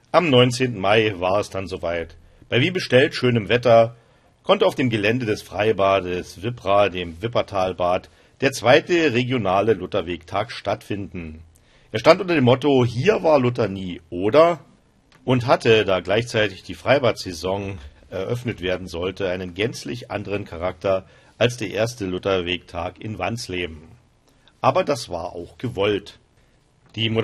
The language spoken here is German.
Am 19. Mai war es dann soweit. Bei wie bestellt schönem Wetter konnte auf dem Gelände des Freibades Wippra, dem Wippertalbad, der zweite regionale Lutherwegtag stattfinden. Er stand unter dem Motto „Hier war Luther nie, oder?" und hatte, da gleichzeitig die Freibad-Saison eröffnet werden sollte, einen gänzlich anderen Charakter als der erste Lutherwegtag in Wansleben. Aber das war auch gewollt. Die